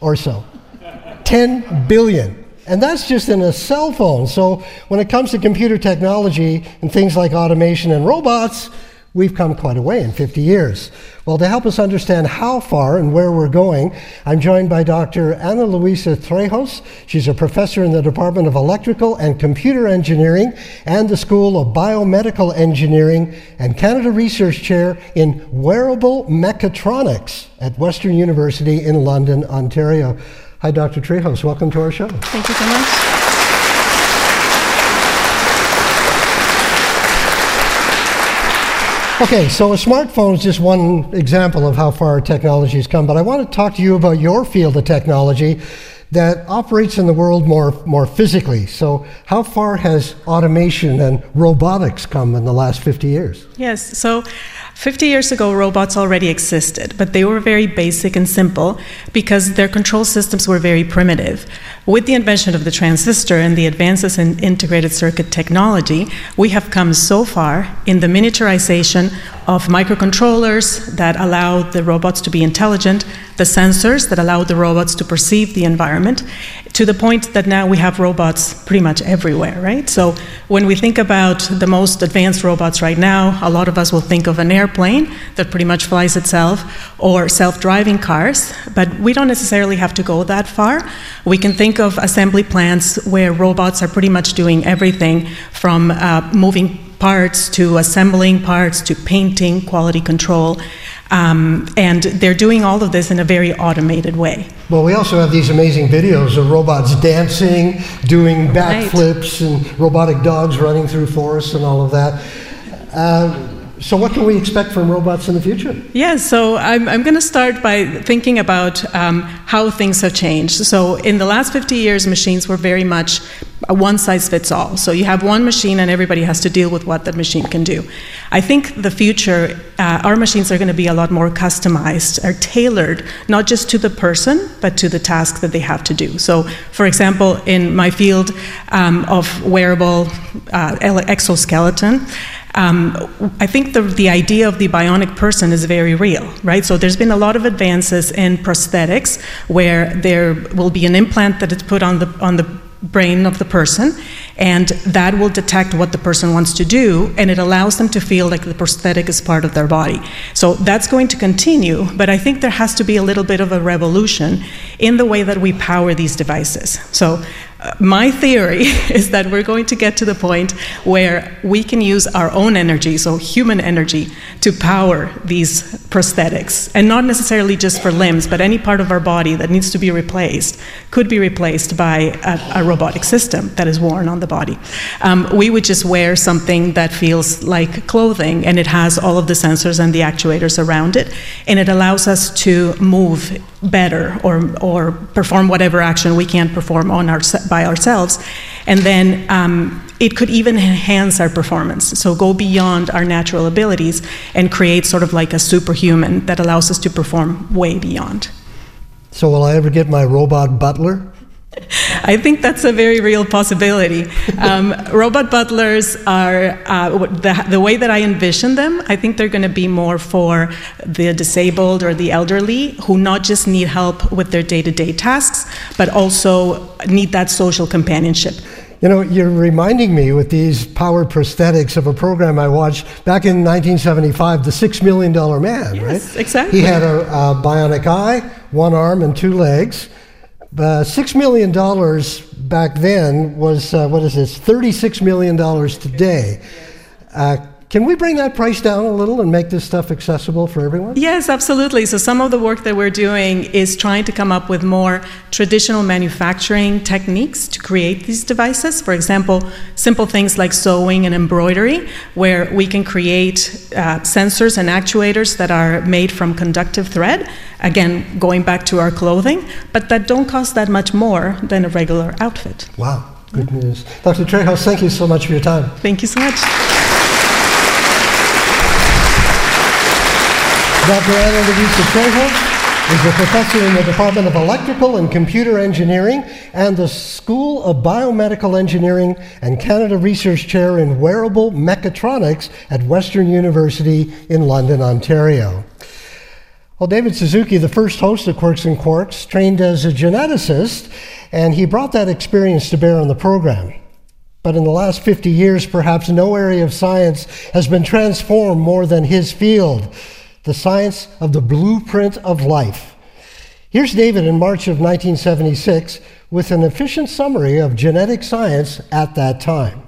or so. 10 billion. And that's just in a cell phone. So when it comes to computer technology and things like automation and robots, we've come quite a way in 50 years. Well, to help us understand how far and where we're going, I'm joined by Dr. Ana Luisa Trejos. She's a professor in the Department of Electrical and Computer Engineering and the School of Biomedical Engineering and Canada Research Chair in Wearable Mechatronics at Western University in London, Ontario. Hi, Dr. Trejos. Welcome to our show. Thank you so much. Okay, so a smartphone is just one example of how far technology has come, but I want to talk to you about your field of technology that operates in the world more physically. So how far has automation and robotics come in the last 50 years? Yes, so 50 years ago, robots already existed, but they were very basic and simple because their control systems were very primitive. With the invention of the transistor and the advances in integrated circuit technology, we have come so far in the miniaturization of microcontrollers that allow the robots to be intelligent, the sensors that allow the robots to perceive the environment, to the point that now we have robots pretty much everywhere, right? So when we think about the most advanced robots right now, a lot of us will think of an airplane that pretty much flies itself or self-driving cars, but we don't necessarily have to go that far. We can think of assembly plants where robots are pretty much doing everything from moving parts to assembling parts to painting, quality control, and they're doing all of this in a very automated way. Well, we also have these amazing videos of robots dancing, doing backflips, and robotic dogs running through forests and all of that. So what can we expect from robots in the future? Yeah, so I'm going to start by thinking about how things have changed. So in the last 50 years, machines were very much a one-size-fits-all. So you have one machine and everybody has to deal with what that machine can do. I think the future, our machines are going to be a lot more customized, are tailored not just to the person, but to the task that they have to do. So, for example, in my field of wearable exoskeleton, I think the idea of the bionic person is very real, right? So there's been a lot of advances in prosthetics where there will be an implant that is put on the brain of the person, and that will detect what the person wants to do, and it allows them to feel like the prosthetic is part of their body. So that's going to continue, but I think there has to be a little bit of a revolution in the way that we power these devices. So my theory is that we're going to get to the point where we can use our own energy, so human energy, to power these prosthetics, and not necessarily just for limbs, but any part of our body that needs to be replaced could be replaced by a robotic system that is worn on the body. We would just wear something that feels like clothing, and it has all of the sensors and the actuators around it, and it allows us to move better or perform whatever action we can't perform by ourselves. And then it could even enhance our performance, so go beyond our natural abilities and create sort of like a superhuman that allows us to perform way beyond. So will I ever get my robot butler? I think that's a very real possibility. Robot butlers are, the way that I envision them, I think they're going to be more for the disabled or the elderly who not just need help with their day-to-day tasks, but also need that social companionship. You know, you're reminding me with these powered prosthetics of a program I watched back in 1975, The $6 Million Man, yes, right? Yes, exactly. He had a bionic eye, one arm, and two legs. $6 million back then was, $36 million today. Can we bring that price down a little and make this stuff accessible for everyone? Yes, absolutely. So some of the work that we're doing is trying to come up with more traditional manufacturing techniques to create these devices. For example, simple things like sewing and embroidery, where we can create sensors and actuators that are made from conductive thread, again, going back to our clothing, but that don't cost that much more than a regular outfit. Wow, good news. Dr. Trejos, thank you so much for your time. Thank you so much. Dr. Ana Luisa Trejos is a professor in the Department of Electrical and Computer Engineering and the School of Biomedical Engineering and Canada Research Chair in Wearable Mechatronics at Western University in London, Ontario. Well, David Suzuki, the first host of Quirks and Quarks, trained as a geneticist, and he brought that experience to bear on the program. But in the last 50 years, perhaps no area of science has been transformed more than his field, the science of the blueprint of life. Here's David in March of 1976 with an efficient summary of genetic science at that time.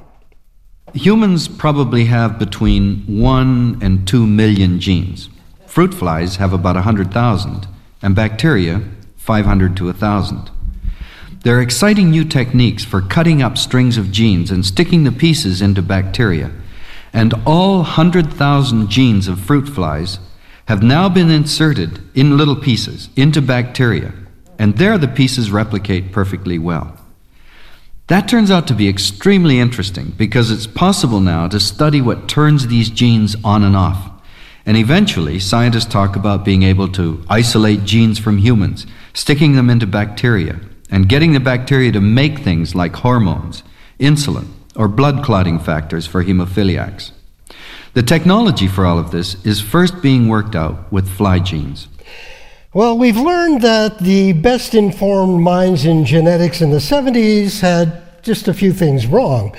Humans probably have between 1 and 2 million genes. Fruit flies have about 100,000, and bacteria 500 to 1,000. There are exciting new techniques for cutting up strings of genes and sticking the pieces into bacteria, and all 100,000 genes of fruit flies have now been inserted in little pieces into bacteria, and there the pieces replicate perfectly well. That turns out to be extremely interesting because it's possible now to study what turns these genes on and off. And eventually, scientists talk about being able to isolate genes from humans, sticking them into bacteria, and getting the bacteria to make things like hormones, insulin, or blood clotting factors for hemophiliacs. The technology for all of this is first being worked out with fly genes. Well, we've learned that the best informed minds in genetics in the 70s had just a few things wrong.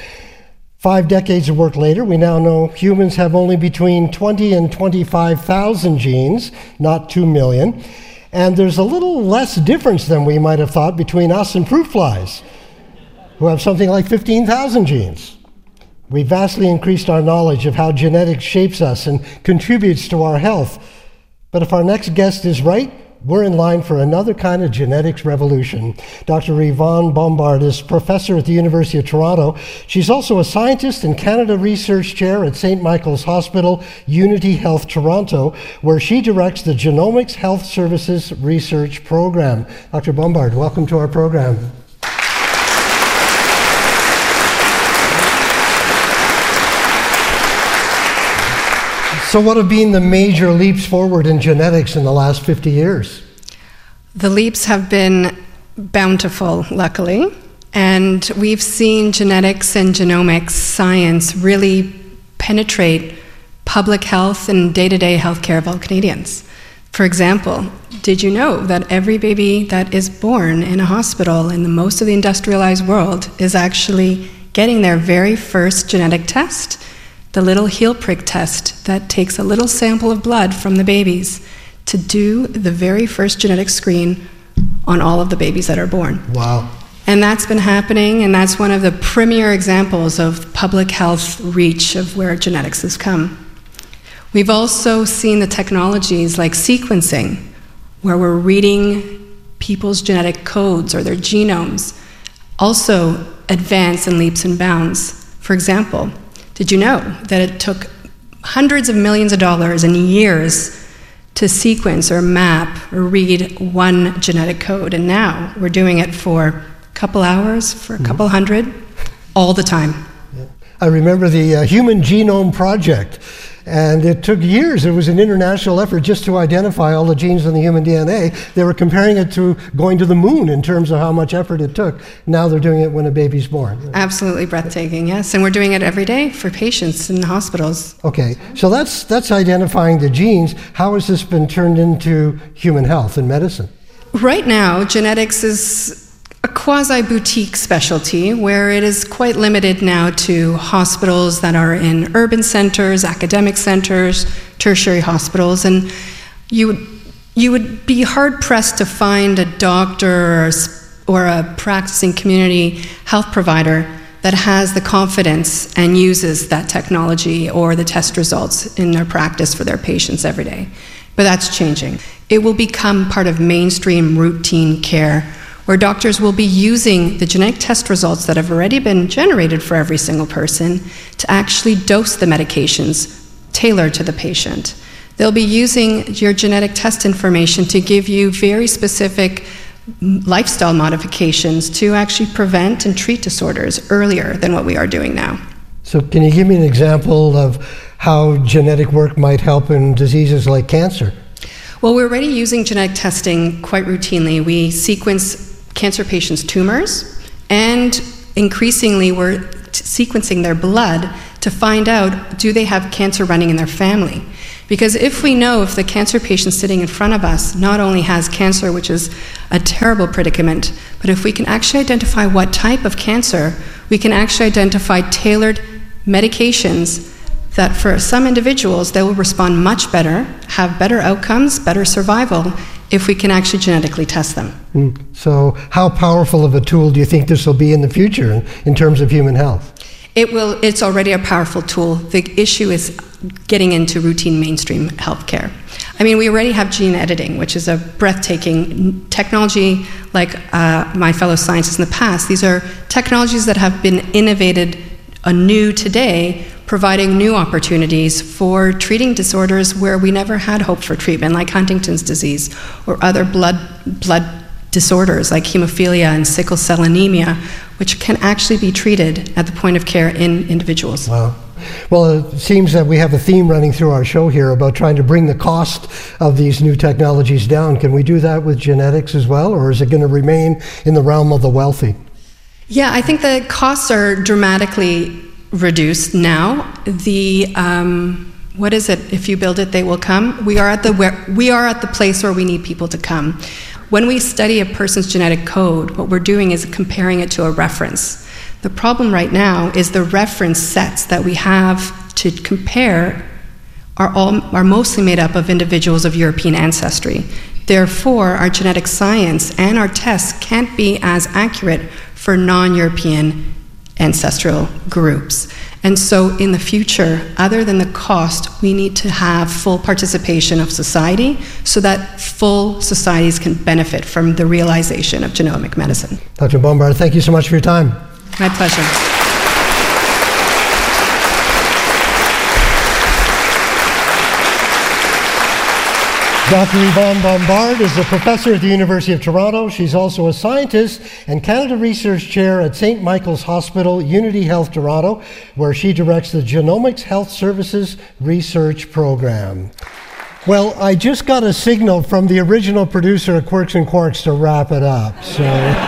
5 decades of work later, we now know humans have only between 20 and 25,000 genes, not 2 million. And there's a little less difference than we might have thought between us and fruit flies, who have something like 15,000 genes. We've vastly increased our knowledge of how genetics shapes us and contributes to our health. But if our next guest is right, we're in line for another kind of genetics revolution. Dr. Yvonne Bombard is professor at the University of Toronto. She's also a scientist and Canada Research Chair at St. Michael's Hospital, Unity Health Toronto, where she directs the Genomics Health Services Research Program. Dr. Bombard, welcome to our program. So what have been the major leaps forward in genetics in the last 50 years? The leaps have been bountiful, luckily, and we've seen genetics and genomics science really penetrate public health and day-to-day healthcare of all Canadians. For example, did you know that every baby that is born in a hospital in most of the industrialized world is actually getting their very first genetic test? The little heel prick test that takes a little sample of blood from the babies to do the very first genetic screen on all of the babies that are born. Wow. And that's been happening, and that's one of the premier examples of public health reach of where genetics has come. We've also seen the technologies like sequencing, where we're reading people's genetic codes or their genomes, also advance in leaps and bounds. For example, did you know that it took hundreds of millions of dollars and years to sequence or map or read one genetic code? And now we're doing it for a couple hours, for a couple hundred, all the time. Yeah. I remember the Human Genome Project, and it took years. It was an international effort just to identify all the genes in the human DNA. They were comparing it to going to the moon in terms of how much effort it took. Now they're doing it when a baby's born. Absolutely breathtaking, yes. And we're doing it every day for patients in hospitals. Okay, so that's identifying the genes. How has this been turned into human health and medicine? Right now, genetics is a quasi-boutique specialty where it is quite limited now to hospitals that are in urban centers, academic centers, tertiary hospitals, and you would be hard-pressed to find a doctor or a practicing community health provider that has the confidence and uses that technology or the test results in their practice for their patients every day. But that's changing. It will become part of mainstream routine care, where doctors will be using the genetic test results that have already been generated for every single person to actually dose the medications tailored to the patient. They'll be using your genetic test information to give you very specific lifestyle modifications to actually prevent and treat disorders earlier than what we are doing now. So can you give me an example of how genetic work might help in diseases like cancer? Well, we're already using genetic testing quite routinely. We sequence cancer patients' tumors, and increasingly we're sequencing their blood to find out, do they have cancer running in their family? Because if we know if the cancer patient sitting in front of us not only has cancer, which is a terrible predicament, but if we can actually identify what type of cancer, we can actually identify tailored medications that for some individuals, they will respond much better, have better outcomes, better survival, if we can actually genetically test them. So how powerful of a tool do you think this will be in the future in terms of human health? It's already a powerful tool. The issue is getting into routine mainstream healthcare. I mean, we already have gene editing, which is a breathtaking technology like my fellow scientists in the past. These are technologies that have been innovated anew today, providing new opportunities for treating disorders where we never had hope for treatment, like Huntington's disease or other blood disorders like hemophilia and sickle cell anemia, which can actually be treated at the point of care in individuals. Wow. Well, it seems that we have a theme running through our show here about trying to bring the cost of these new technologies down. Can we do that with genetics as well, or is it going to remain in the realm of the wealthy? Yeah, I think the costs are dramatically reduced now. The what is it? If you build it, they will come. We are at the place where we need people to come. When we study a person's genetic code, what we're doing is comparing it to a reference. The problem right now is the reference sets that we have to compare are mostly made up of individuals of European ancestry. Therefore, our genetic science and our tests can't be as accurate for non-European ancestral groups. And so in the future, other than the cost, we need to have full participation of society so that full societies can benefit from the realization of genomic medicine. Dr. Bombard, thank you so much for your time. My pleasure. Dr. Yvonne Bombard is a professor at the University of Toronto. She's also a scientist and Canada Research Chair at St. Michael's Hospital, Unity Health Toronto, where she directs the Genomics Health Services Research Program. Well, I just got a signal from the original producer of Quirks and Quarks to wrap it up. So,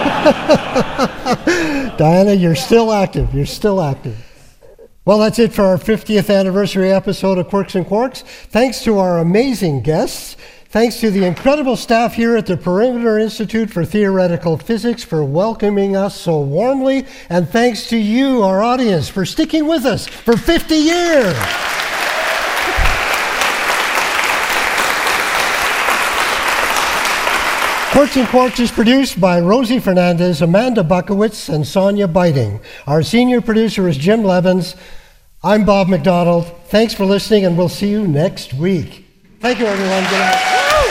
Diana, you're still active. You're still active. Well, that's it for our 50th anniversary episode of Quirks and Quarks. Thanks to our amazing guests. Thanks to the incredible staff here at the Perimeter Institute for Theoretical Physics for welcoming us so warmly. And thanks to you, our audience, for sticking with us for 50 years. Quirks and Quarks is produced by Rosie Fernandez, Amanda Buckowitz, and Sonia Biting. Our senior producer is Jim Levins. I'm Bob McDonald. Thanks for listening, and we'll see you next week. Thank you, everyone. Good night.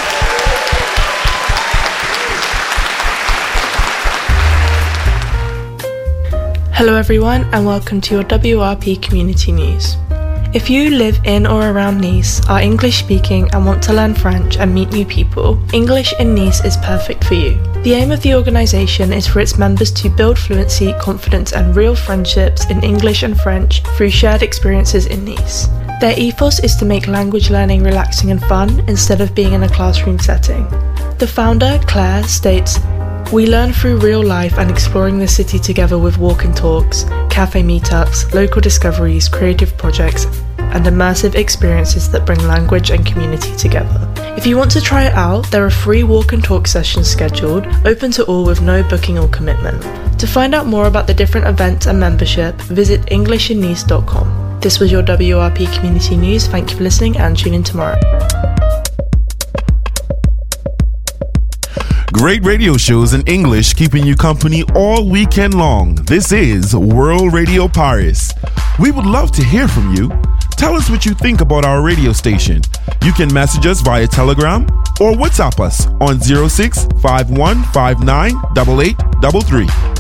Hello, everyone, and welcome to your WRP Community News. If you live in or around Nice, are English speaking and want to learn French and meet new people, English in Nice is perfect for you. The aim of the organisation is for its members to build fluency, confidence and real friendships in English and French through shared experiences in Nice. Their ethos is to make language learning relaxing and fun instead of being in a classroom setting. The founder, Claire, states, "We learn through real life and exploring the city together with walk and talks, cafe meetups, local discoveries, creative projects, and immersive experiences that bring language and community together." If you want to try it out, there are free walk and talk sessions scheduled, open to all with no booking or commitment. To find out more about the different events and membership, visit englishinnice.com. This was your WRP Community News. Thank you for listening and tune in tomorrow. Great radio shows in English keeping you company all weekend long. This is World Radio Paris. We would love to hear from you. Tell us what you think about our radio station. You can message us via Telegram or WhatsApp us on 06 5159 8833.